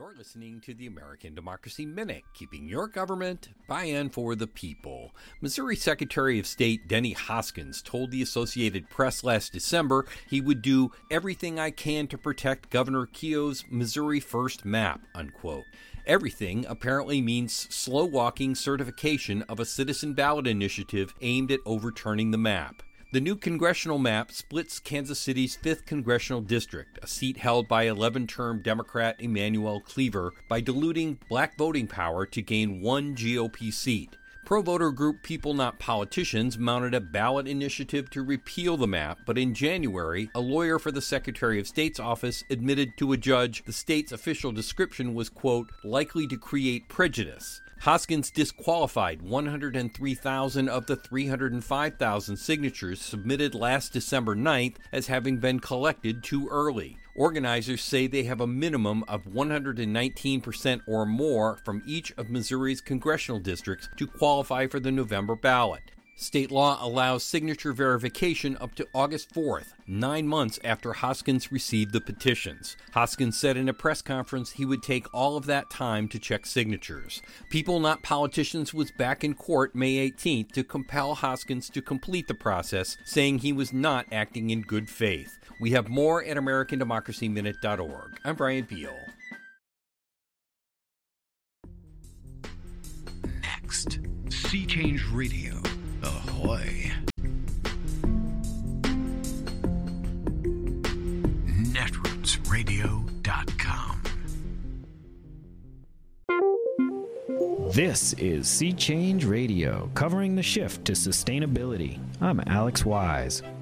You're listening to the American Democracy Minute, keeping your government by and for the people. Missouri Secretary of State Denny Hoskins told the Associated Press last December he would do everything I can to protect Governor Keough's Missouri First map, unquote. Everything apparently means slow-walking certification of a citizen ballot initiative aimed at overturning the map. The new congressional map splits Kansas City's 5th congressional district, a seat held by 11-term Democrat Emanuel Cleaver, by diluting black voting power to gain one GOP seat. Pro-voter group People Not Politicians mounted a ballot initiative to repeal the map, but in January, a lawyer for the Secretary of State's office admitted to a judge the state's official description was, quote, likely to create prejudice. Hoskins disqualified 103,000 of the 305,000 signatures submitted last December 9th as having been collected too early. Organizers say they have a minimum of 119% or more from each of Missouri's congressional districts to qualify for the November ballot. State law allows signature verification up to August 4th, 9 months after Hoskins received the petitions. Hoskins said in a press conference he would take all of that time to check signatures. People Not Politicians was back in court May 18th to compel Hoskins to complete the process, saying he was not acting in good faith. We have more at AmericanDemocracyMinute.org. I'm Brian Beal. Next, Sea Change Radio. Ahoy. Netrootsradio.com. This is Sea Change Radio, covering the shift to sustainability. I'm Alex Wise.